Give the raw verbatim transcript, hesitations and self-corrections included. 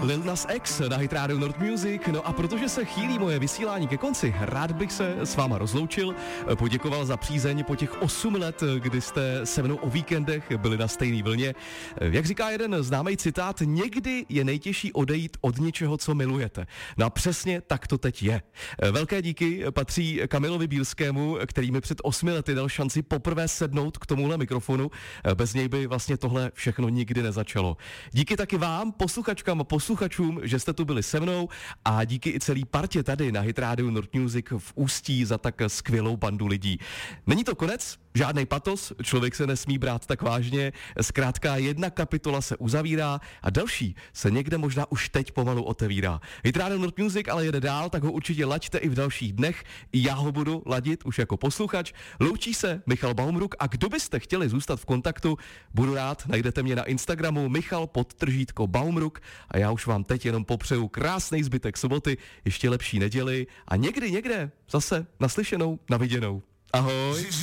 Lil Nas X na Hit Radio Nord Music. No a protože se chýlí moje vysílání ke konci, rád bych se s váma rozloučil, poděkoval za přízeň po těch osm let, kdy jste se mnou o víkendech byli na stejné vlně. Jak říká jeden známý citát, někdy je nejtěžší odejít od něčeho, co milujete. No a přesně tak to teď je. Velké díky patří Kamilovi Bílskému, který mi před osmi lety dal šanci poprvé sednout k tomuhle mikrofonu. Bez něj by vlastně tohle všechno nikdy nezačalo. Díky taky vám, posluchačkám a posluchačům, že jste tu byli se mnou, a díky i celý partě tady na Hit Radio Nord Music v Ústí za tak skvělou bandu lidí. Není to konec, žádnej patos, člověk se nesmí brát tak vážně, zkrátka jedna kapitola se uzavírá a další se někde možná už teď pomalu otevírá. Hit Radio Nord Music ale jede dál, tak ho určitě laďte i v dalších dnech, i já ho budu ladit už jako posluchač. Loučí se Michal Baumruk a kdo byste chtěli zůstat v kontaktu, budu rád, najdete mě na Instagramu Michal podtržítko Baumruk a já už vám teď jenom popřeju krásný zbytek soboty, ještě lepší neděli a někdy někde zase naslyšenou, naviděnou. Ahoj.